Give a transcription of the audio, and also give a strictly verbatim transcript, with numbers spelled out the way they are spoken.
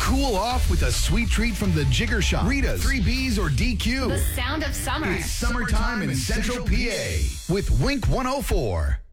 Cool off with a sweet treat from the Jigger Shop, Rita's, three B's, or D Q. The sound of summer. It's summertime in Central P A with Wink one oh four.